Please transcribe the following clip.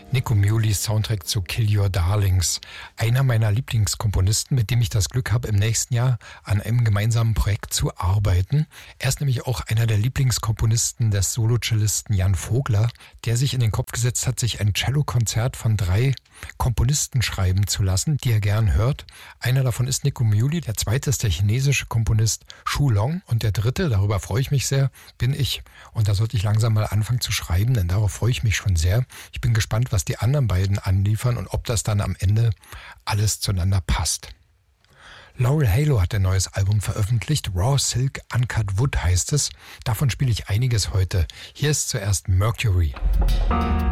Nico Muhly's Soundtrack zu Kill Your Darlings. Einer meiner Lieblingskomponisten, mit dem ich das Glück habe, im nächsten Jahr an einem gemeinsamen Projekt zu arbeiten. Er ist nämlich auch einer der Lieblingskomponisten des Solo-Cellisten Jan Vogler, der sich in den Kopf gesetzt hat, sich ein Cellokonzert von 3 Komponisten schreiben zu lassen, die er gern hört. Einer davon ist Nico Muhly, der zweite ist der chinesische Komponist Shu Long und der dritte, darüber freue ich mich sehr, bin ich. Und da sollte ich langsam mal anfangen zu schreiben, denn darauf freue ich mich schon sehr. Ich bin gespannt, was die anderen beiden anliefern und ob das dann am Ende alles zueinander passt. Laurel Halo hat ein neues Album veröffentlicht. Raw Silk Uncut Wood heißt es. Davon spiele ich einiges heute. Hier ist zuerst Mercury.